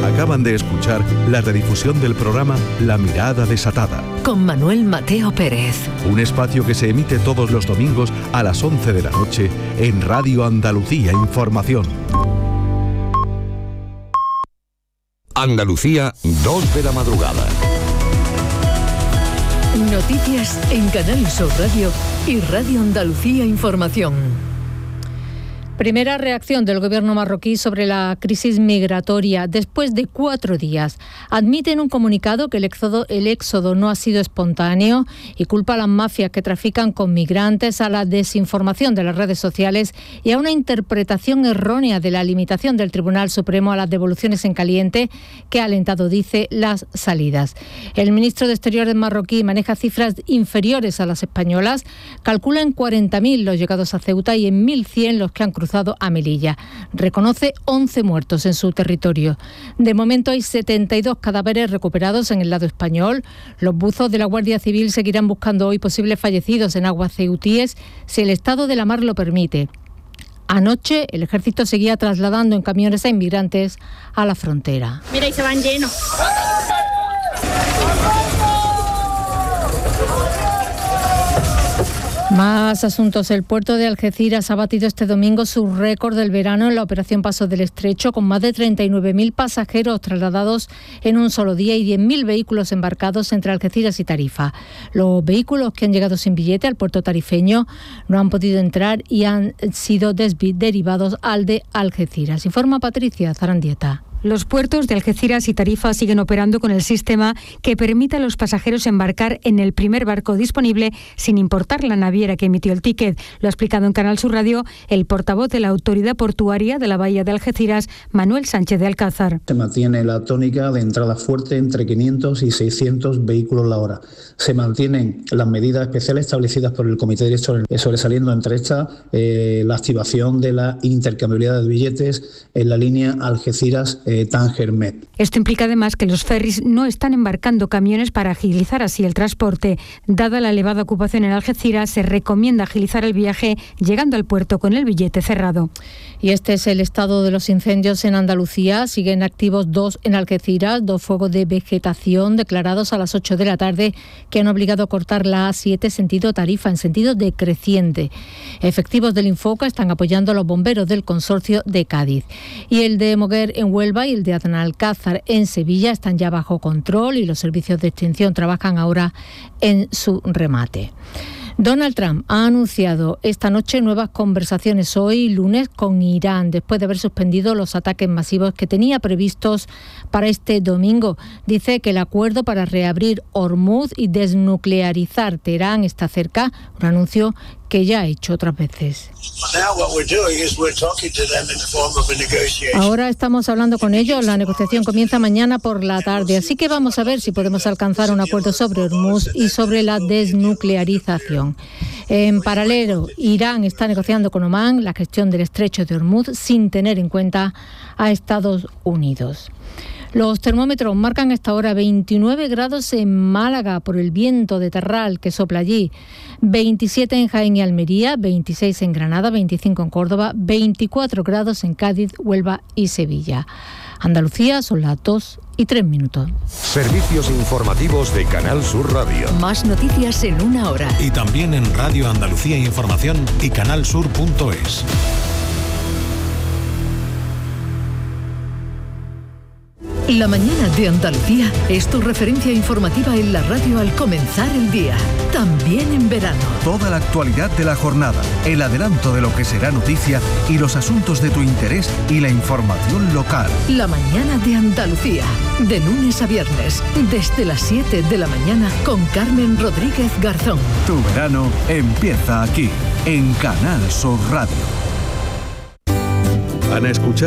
Acaban de escuchar la redifusión del programa La Mirada Desatada, con Manuel Mateo Pérez. Un espacio que se emite todos los domingos a las 11 de la noche en Radio Andalucía Información. Andalucía, 2 de la madrugada. Noticias en Canal Sur Radio y Radio Andalucía Información. Primera reacción del gobierno marroquí sobre la crisis migratoria después de 4 días. Admite en un comunicado que el éxodo no ha sido espontáneo y culpa a las mafias que trafican con migrantes, a la desinformación de las redes sociales y a una interpretación errónea de la limitación del Tribunal Supremo a las devoluciones en caliente que ha alentado, dice, las salidas. El ministro de Exteriores marroquí maneja cifras inferiores a las españolas. Calcula en 40.000 los llegados a Ceuta y en 1.100 los que han cruzado a Melilla. Reconoce 11 muertos en su territorio. De momento hay 72 cadáveres recuperados en el lado español. Los buzos de la Guardia Civil seguirán buscando hoy posibles fallecidos en aguas ceutíes si el estado de la mar lo permite. Anoche el ejército seguía trasladando en camiones a inmigrantes a la frontera. Mira, y se van llenos. Más asuntos. El puerto de Algeciras ha batido este domingo su récord del verano en la operación Paso del Estrecho, con más de 39.000 pasajeros trasladados en un solo día y 10.000 vehículos embarcados entre Algeciras y Tarifa. Los vehículos que han llegado sin billete al puerto tarifeño no han podido entrar y han sido derivados al de Algeciras. Informa Patricia Zarandieta. Los puertos de Algeciras y Tarifa siguen operando con el sistema que permite a los pasajeros embarcar en el primer barco disponible sin importar la naviera que emitió el ticket. Lo ha explicado en Canal Sur Radio el portavoz de la Autoridad Portuaria de la Bahía de Algeciras, Manuel Sánchez de Alcázar. Se mantiene la tónica de entrada fuerte entre 500 y 600 vehículos la hora. Se mantienen las medidas especiales establecidas por el Comité Director, sobresaliendo entre estas la activación de la intercambiabilidad de billetes en la línea Algeciras Tánger-Met. Esto implica además que los ferries no están embarcando camiones para agilizar así el transporte. Dada la elevada ocupación en Algeciras, se recomienda agilizar el viaje llegando al puerto con el billete cerrado. Y este es el estado de los incendios en Andalucía. Siguen activos 2 en Algeciras, 2 fuegos de vegetación declarados a las 8 de la tarde que han obligado a cortar la A7 sentido Tarifa en sentido decreciente. Efectivos del Infoca están apoyando a los bomberos del consorcio de Cádiz. Y el de Moguer en Huelva y el de Aznalcázar en Sevilla están ya bajo control y los servicios de extinción trabajan ahora en su remate. Donald Trump ha anunciado esta noche nuevas conversaciones hoy, lunes, con Irán, después de haber suspendido los ataques masivos que tenía previstos para este domingo. Dice que el acuerdo para reabrir Hormuz y desnuclearizar Teherán está cerca, un anuncio que ya ha hecho otras veces. Ahora estamos hablando con ellos, la negociación comienza mañana por la tarde, así que vamos a ver si podemos alcanzar un acuerdo sobre Hormuz y sobre la desnuclearización. En paralelo, Irán está negociando con Omán la gestión del estrecho de Hormuz sin tener en cuenta a Estados Unidos. Los termómetros marcan hasta ahora 29 grados en Málaga por el viento de terral que sopla allí, 27 en Jaén y Almería, 26 en Granada, 25 en Córdoba, 24 grados en Cádiz, Huelva y Sevilla. Andalucía son las 2:03. Servicios informativos de Canal Sur Radio. Más noticias en una hora. Y también en Radio Andalucía Información y canalsur.es. La mañana de Andalucía es tu referencia informativa en la radio al comenzar el día, también en verano. Toda la actualidad de la jornada, el adelanto de lo que será noticia y los asuntos de tu interés y la información local. La mañana de Andalucía, de lunes a viernes, desde las 7 de la mañana con Carmen Rodríguez Garzón. Tu verano empieza aquí, en Canal Sur Radio. Van a escuchar